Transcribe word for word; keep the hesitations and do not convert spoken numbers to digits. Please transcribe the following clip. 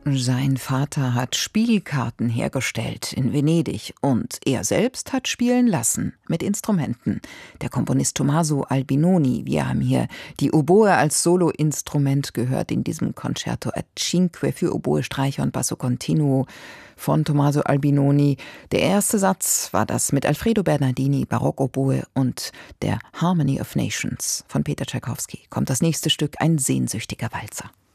Sein Vater hat Spielkarten hergestellt in Venedig und er selbst hat spielen lassen mit Instrumenten. Der Komponist Tommaso Albinoni, wir haben hier die Oboe als Soloinstrument gehört in diesem Concerto a Cinque für Oboe, Streicher und Basso Continuo von Tommaso Albinoni. Der erste Satz war das mit Alfredo Bernardini, Barockoboe und der Harmony of Nations von Peter Tschaikowski. Kommt das nächste Stück, ein sehnsüchtiger Walzer.